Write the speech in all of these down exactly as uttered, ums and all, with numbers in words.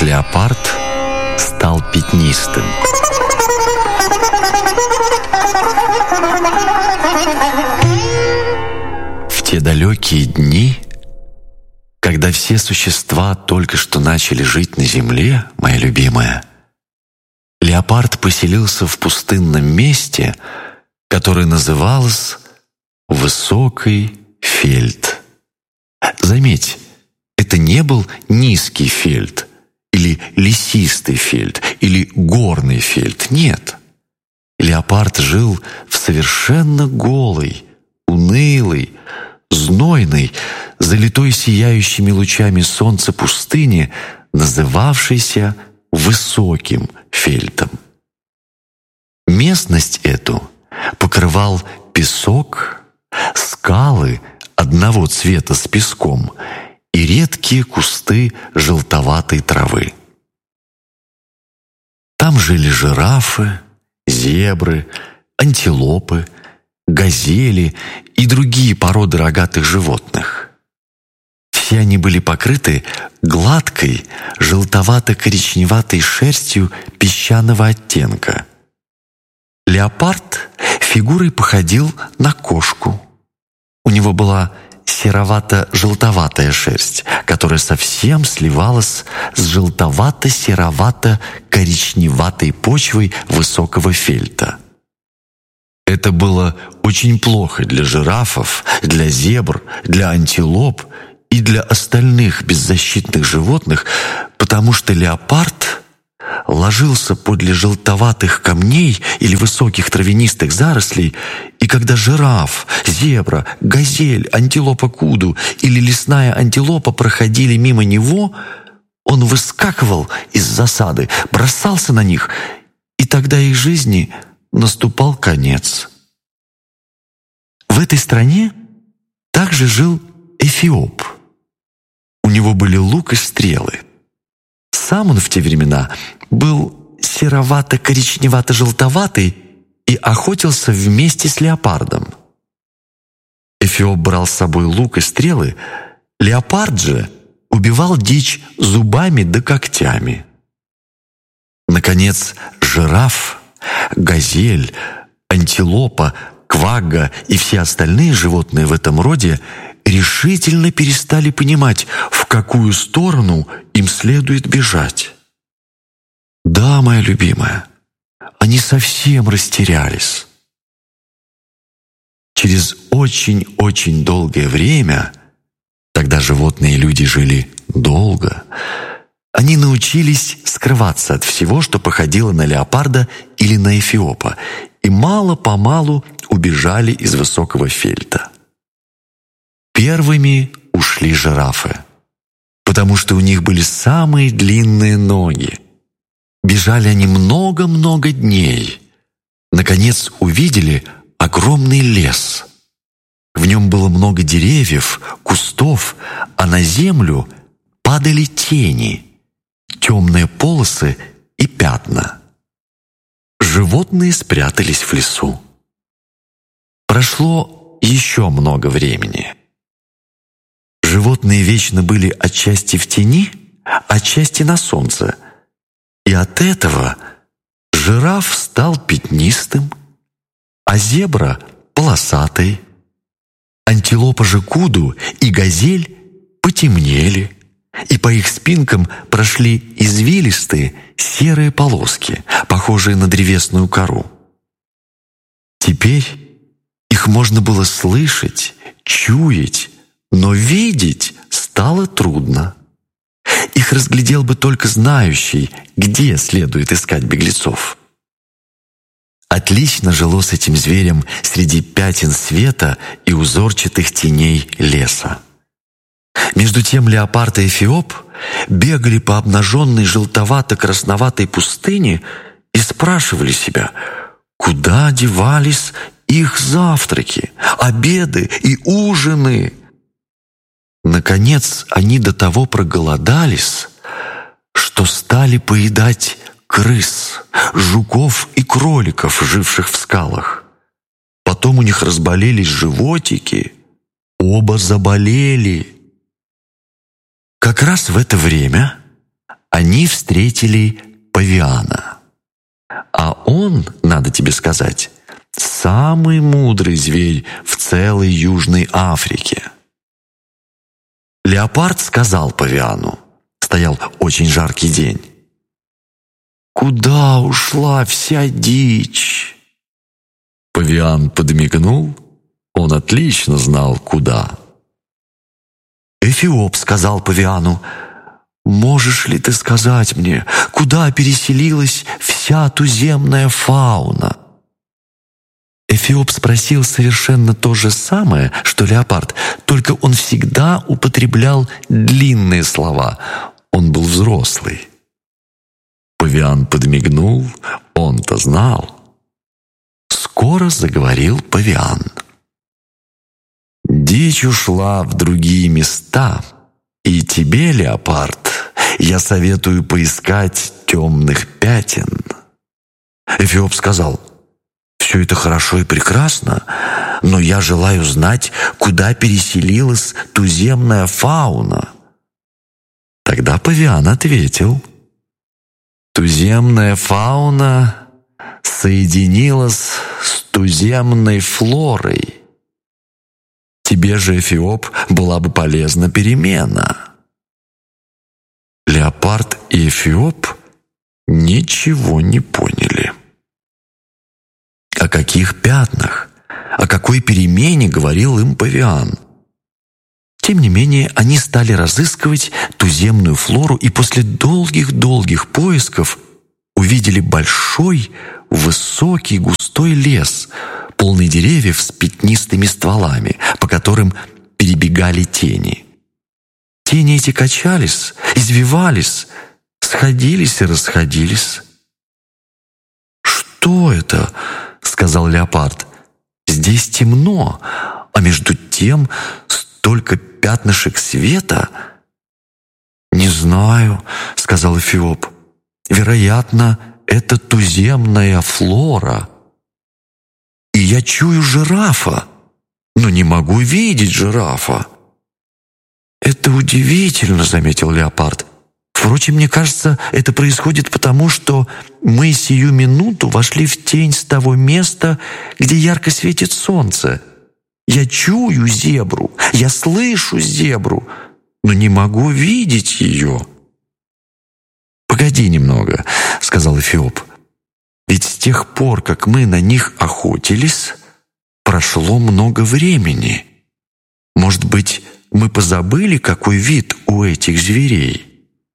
их леопард стал пятнистым. В те далекие дни, когда все существа только что начали жить на земле, моя любимая, леопард поселился в пустынном месте, которое называлось Высокий Фельд. Заметь, это не был низкий фельд, или лесистый фельд, или горный фельд. Нет. Леопард жил в совершенно голой, унылой, знойной, залитой сияющими лучами солнца пустыне, называвшейся Высоким Фельдом. Местность эту покрывал песок, скалы одного цвета с песком и редкие кусты желтоватой травы. Там жили жирафы, зебры, антилопы, газели и другие породы рогатых животных. Все они были покрыты гладкой, желтовато-коричневатой шерстью песчаного оттенка. Леопард фигурой походил на кошку. У него была серовато-желтоватая шерсть, которая совсем сливалась с желтовато-серовато-коричневатой почвой высокого фельда. Это было очень плохо для жирафов, для зебр, для антилоп и для остальных беззащитных животных, потому что леопард ложился подле желтоватых камней или высоких травянистых зарослей, и когда жираф, зебра, газель, антилопа куду или лесная антилопа проходили мимо него, он выскакивал из засады, бросался на них, и тогда их жизни наступал конец. В этой стране также жил Эфиоп. У него были лук и стрелы. Сам он в те времена был серовато-коричневато-желтоватый и охотился вместе с леопардом. Эфиоп брал с собой лук и стрелы, леопард же убивал дичь зубами да когтями. Наконец, жираф, газель, антилопа, квагга и все остальные животные в этом роде решительно перестали понимать, в какую сторону им следует бежать. Да, моя любимая, они совсем растерялись. Через очень-очень долгое время, тогда животные и люди жили долго, они научились скрываться от всего, что походило на леопарда или на эфиопа, и мало-помалу убежали из Высокого Фельда. Первыми ушли жирафы, потому что у них были самые длинные ноги. Бежали они много-много дней. Наконец увидели огромный лес. В нем было много деревьев, кустов, а на землю падали тени, темные полосы и пятна. Животные спрятались в лесу. Прошло еще много времени. Животные вечно были отчасти в тени, отчасти на солнце. И от этого жираф стал пятнистым, а зебра — полосатой. Антилопа же куду и газель потемнели, и по их спинкам прошли извилистые серые полоски, похожие на древесную кору. Теперь их можно было слышать, чуять, но видеть стало трудно. Их разглядел бы только знающий, где следует искать беглецов. Отлично жилось этим зверям среди пятен света и узорчатых теней леса. Между тем леопард и эфиоп бегали по обнаженной желтовато-красноватой пустыне и спрашивали себя, куда девались их завтраки, обеды и ужины. Наконец они до того проголодались, что стали поедать крыс, жуков и кроликов, живших в скалах. Потом у них разболелись животики, оба заболели. Как раз в это время они встретили павиана. А он, надо тебе сказать, самый мудрый зверь в целой Южной Африке. Леопард сказал павиану, стоял очень жаркий день: «Куда ушла вся дичь?» Павиан подмигнул, он отлично знал, куда. Эфиоп сказал павиану: «Можешь ли ты сказать мне, куда переселилась вся туземная фауна?» Эфиоп спросил совершенно то же самое, что леопард, только он всегда употреблял длинные слова. Он был взрослый. Павиан подмигнул, он-то знал. Скоро заговорил павиан. «Дичь ушла в другие места, и тебе, леопард, я советую поискать темных пятен». Эфиоп сказал: «Все это хорошо и прекрасно, но я желаю знать, куда переселилась туземная фауна». Тогда павиан ответил: «Туземная фауна соединилась с туземной флорой. Тебе же, Эфиоп, была бы полезна перемена». Леопард и Эфиоп ничего не поняли. О каких пятнах, о какой перемене говорил им павиан? Тем не менее, они стали разыскивать туземную флору и после долгих-долгих поисков увидели большой, высокий, густой лес, полный деревьев с пятнистыми стволами, по которым перебегали тени. Тени эти качались, извивались, сходились и расходились. «Что это?» — сказал леопард. «Здесь темно, а между тем столько пятнышек света». «Не знаю», — сказал Эфиоп. «Вероятно, это туземная флора. И я чую жирафа, но не могу видеть жирафа». «Это удивительно», — заметил леопард. «Впрочем, мне кажется, это происходит потому, что мы сию минуту вошли в тень с того места, где ярко светит солнце. Я чую зебру, я слышу зебру, но не могу видеть ее». «Погоди немного», — сказал Эфиоп. «Ведь с тех пор, как мы на них охотились, прошло много времени. Может быть, мы позабыли, какой вид у этих зверей?»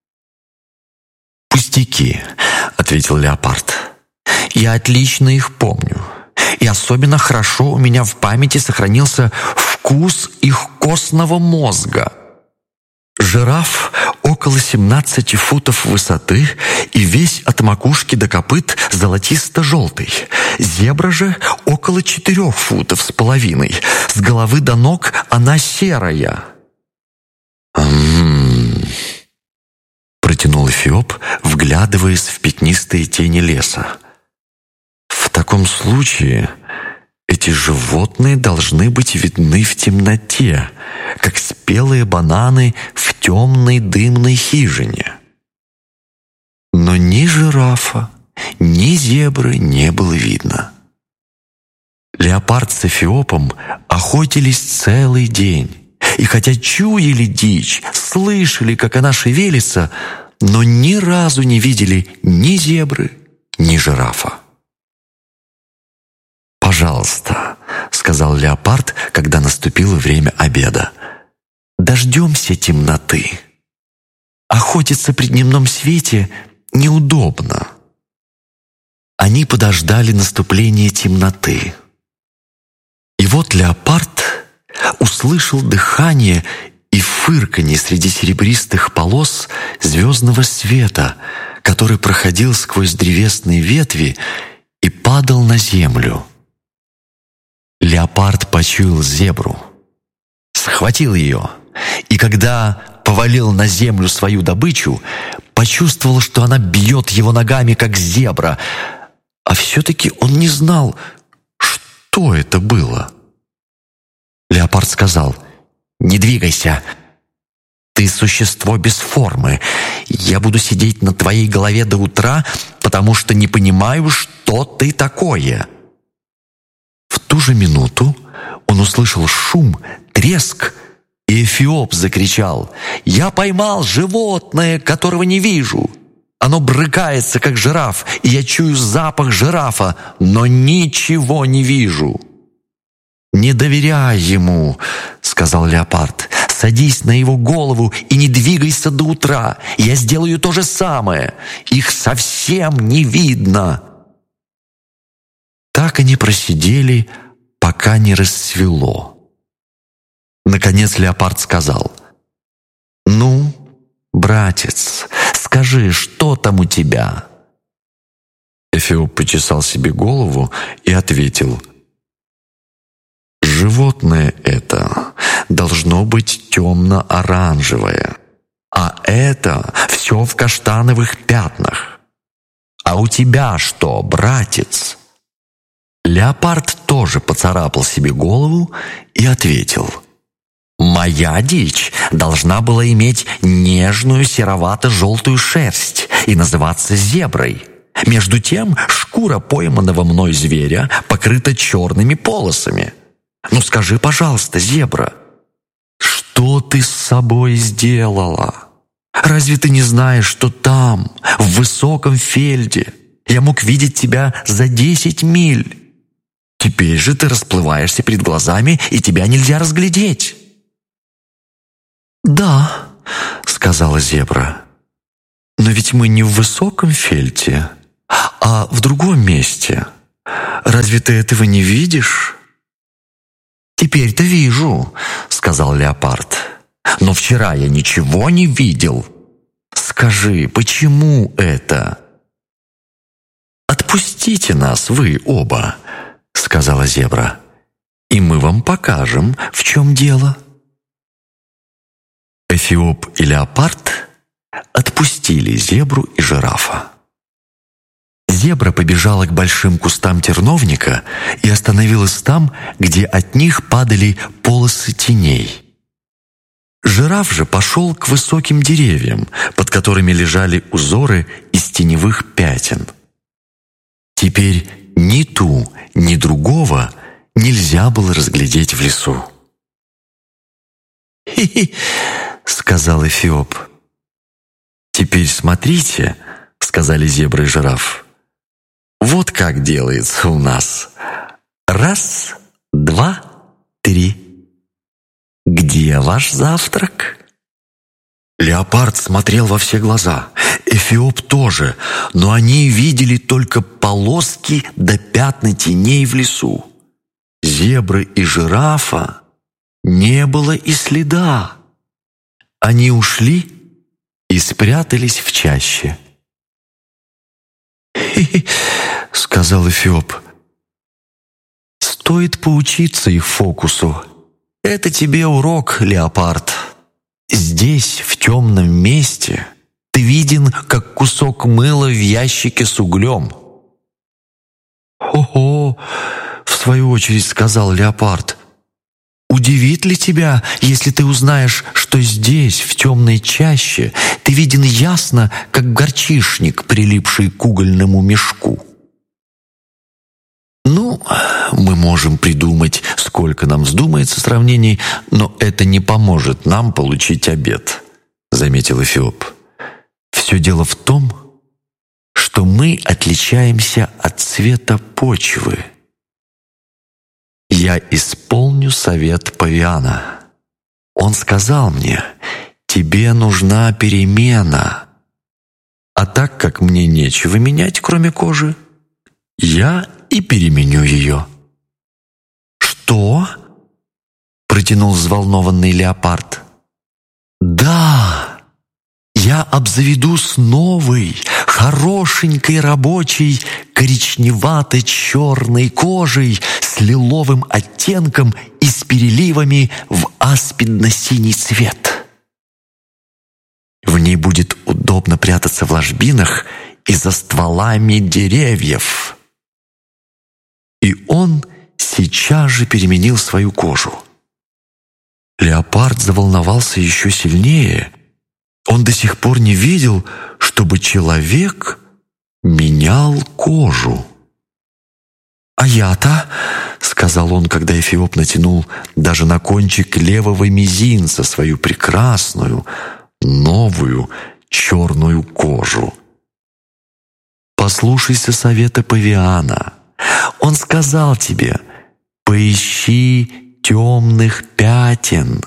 «Пустяки», — ответил леопард. «Я отлично их помню. И особенно хорошо у меня в памяти сохранился вкус их костного мозга. Жираф около семнадцати футов высоты и весь от макушки до копыт золотисто-желтый. Зебра же около четырех футов с половиной. С головы до ног она серая». «М-м-м», протянул Эфиоп, вглядываясь в пятнистые тени леса. «В таком случае эти животные должны быть видны в темноте, как спелые бананы в темной дымной хижине». Но ни жирафа, ни зебры не было видно. Леопард с Эфиопом охотились целый день, и хотя чуяли дичь, слышали, как она шевелится, но ни разу не видели ни зебры, ни жирафа. «Пожалуйста», — сказал леопард, когда наступило время обеда, — «дождемся темноты. Охотиться при дневном свете неудобно». Они подождали наступления темноты. И вот леопард услышал дыхание и фырканье среди серебристых полос звездного света, который проходил сквозь древесные ветви и падал на землю. Леопард почуял зебру, схватил ее, и когда повалил на землю свою добычу, почувствовал, что она бьет его ногами, как зебра, а все-таки он не знал, что это было. Леопард сказал: «Не двигайся, Ты существо без формы. Я буду сидеть на твоей голове до утра, потому что не понимаю, что ты такое». В ту же минуту он услышал шум, треск, и Эфиоп закричал: «Я поймал животное, которого не вижу. Оно брыкается, как жираф, и я чую запах жирафа, но ничего не вижу». «Не доверяй ему», — сказал леопард. «Садись на его голову и не двигайся до утра. Я сделаю то же самое. Их совсем не видно». Так они просидели, пока не рассвело. Наконец леопард сказал: «Ну, братец, скажи, что там у тебя?» Эфиоп почесал себе голову и ответил: «Животное это должно быть темно-оранжевое, а это все в каштановых пятнах. А у тебя что, братец?» Леопард тоже поцарапал себе голову и ответил: «Моя дичь должна была иметь нежную серовато-желтую шерсть и называться зеброй. Между тем шкура пойманного мной зверя покрыта черными полосами. Ну скажи, пожалуйста, зебра, что ты с собой сделала? Разве ты не знаешь, что там, в высоком фельде, я мог видеть тебя за десять миль? Теперь же ты расплываешься перед глазами, и тебя нельзя разглядеть». «Да», — сказала зебра, — «но ведь мы не в высоком фельде, а в другом месте. Разве ты этого не видишь?» «Теперь-то вижу», — сказал леопард, — «но вчера я ничего не видел. Скажи, почему это?» «Отпустите нас, вы оба», — сказала зебра, — «и мы вам покажем, в чем дело». Эфиоп и леопард отпустили зебру и жирафа. Зебра побежала к большим кустам терновника и остановилась там, где от них падали полосы теней. Жираф же пошел к высоким деревьям, под которыми лежали узоры из теневых пятен. Теперь ни ту, ни другого нельзя было разглядеть в лесу. «Хи-хи», — сказал Эфиоп. «Теперь смотрите», — сказали зебра и жираф. «Вот как делается у нас. Раз, два, три. Где ваш завтрак?» Леопард смотрел во все глаза, Эфиоп тоже, но они видели только полоски да пятна теней в лесу. Зебры и жирафа не было и следа. Они ушли и спрятались в чаще. «Хи-хи», — сказал Эфиоп, — «стоит поучиться их фокусу. Это тебе урок, леопард. Здесь, в темном месте, ты виден, как кусок мыла в ящике с углем». «Хо-хо», — в свою очередь сказал леопард, — «удивит ли тебя, если ты узнаешь, что здесь, в темной чаще, ты виден ясно, как горчишник, прилипший к угольному мешку?» «Ну, мы можем придумать, сколько нам вздумается сравнений, но это не поможет нам получить обед», — заметил Эфиоп. «Все дело в том, что мы отличаемся от цвета почвы. Я исполню совет павиана. Он сказал мне: тебе нужна перемена. А так как мне нечего менять, кроме кожи, я и переменю ее». «Что?» — протянул взволнованный леопард. «Да, я обзаведусь новой, хорошенькой рабочей коричневато-черной кожей с лиловым оттенком и с переливами в аспидно-синий цвет. В ней будет удобно прятаться в ложбинах и за стволами деревьев». И он сейчас же переменил свою кожу. Леопард заволновался еще сильнее. Он до сих пор не видел, чтобы человек менял кожу. «А я-то», — сказал он, когда Эфиоп натянул даже на кончик левого мизинца свою прекрасную, новую, черную кожу. «Послушайся совета павиана. Он сказал тебе, поищи темных пятен».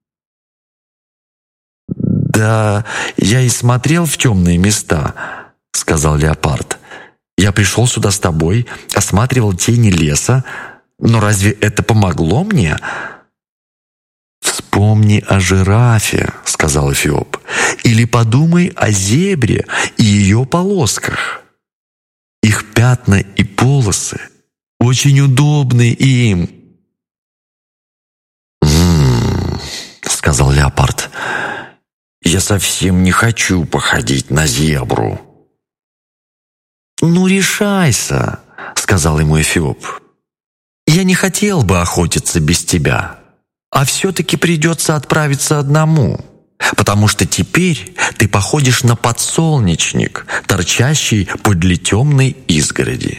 «Да, я и смотрел в темные места», — сказал леопард. «Я пришел сюда с тобой, осматривал тени леса, но разве это помогло мне?» «Вспомни о жирафе», — сказал Эфиоп, «или подумай о зебре и ее полосках. Их пятна и полосы очень удобны им». «М-м-м», сказал леопард, «я совсем не хочу походить на зебру». «Ну, решайся», — сказал ему Эфиоп. «Я не хотел бы охотиться без тебя, а все-таки придется отправиться одному, потому что теперь ты походишь на подсолнечник, торчащий подле темной изгороди».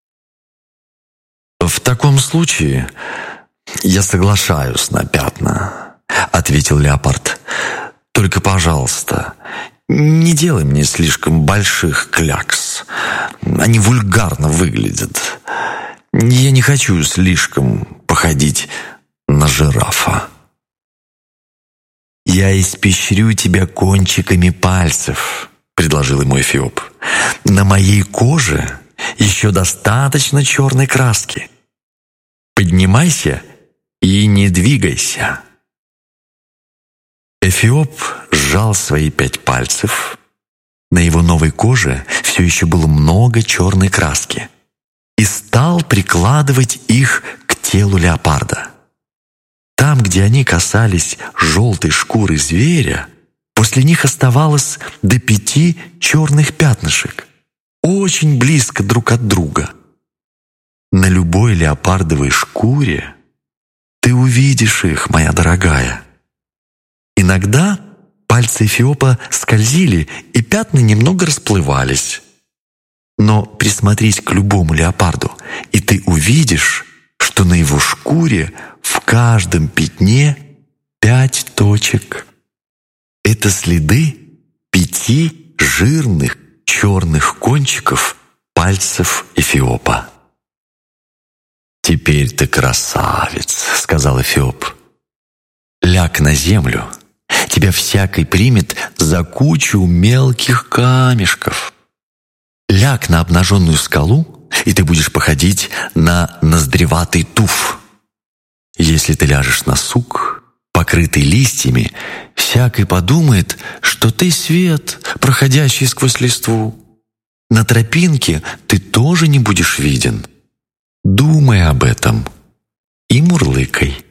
«В таком случае я соглашаюсь на пятна», — ответил леопард. «Только, пожалуйста, не делай мне слишком больших клякс. Они вульгарно выглядят. Я не хочу слишком походить на жирафа». «Я испещрю тебя кончиками пальцев», — предложил ему Эфиоп. «На моей коже еще достаточно черной краски. Поднимайся и не двигайся». Эфиоп сжал свои пять пальцев. На его новой коже все еще было много черной краски и стал прикладывать их к телу леопарда. Там, где они касались желтой шкуры зверя, после них оставалось до пяти черных пятнышек, очень близко друг от друга. На любой леопардовой шкуре ты увидишь их, моя дорогая. Иногда пальцы Эфиопа скользили, и пятна немного расплывались. Но присмотрись к любому леопарду, и ты увидишь, что на его шкуре в каждом пятне пять точек. Это следы пяти жирных черных кончиков пальцев Эфиопа. «Теперь ты красавец», — сказал Эфиоп. «Ляг на землю. Тебя всякий примет за кучу мелких камешков. Ляг на обнаженную скалу, и ты будешь походить на ноздреватый туф. Если ты ляжешь на сук, покрытый листьями, всякий подумает, что ты свет, проходящий сквозь листву. На тропинке ты тоже не будешь виден. Думай об этом и мурлыкай».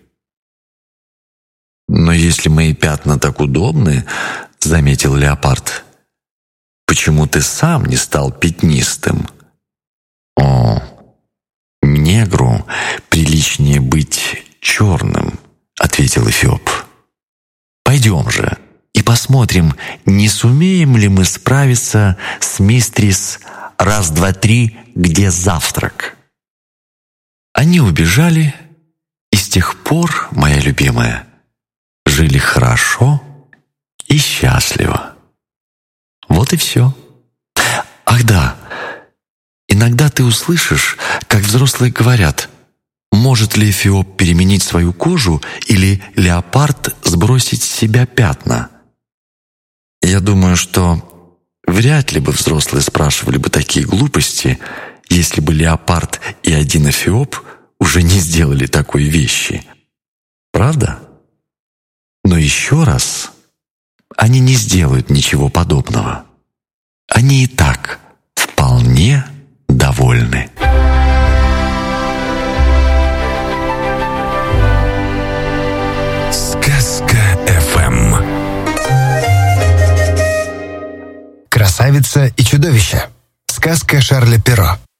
«Но если мои пятна так удобны, — заметил леопард, — почему ты сам не стал пятнистым?» «О, негру приличнее быть черным», — ответил Эфиоп. «Пойдем же и посмотрим, не сумеем ли мы справиться с мистрис раз-два-три, где завтрак». Они убежали, и с тех пор, моя любимая, жили хорошо и счастливо. Вот и все. Ах да, иногда ты услышишь, как взрослые говорят, может ли Эфиоп переменить свою кожу или леопард сбросить с себя пятна. Я думаю, что вряд ли бы взрослые спрашивали бы такие глупости, если бы леопард и один Эфиоп уже не сделали такой вещи. Правда? Но еще раз, они не сделают ничего подобного. Они и так вполне довольны. Сказка эф эм. Красавица и чудовище. Сказка Шарля Перро.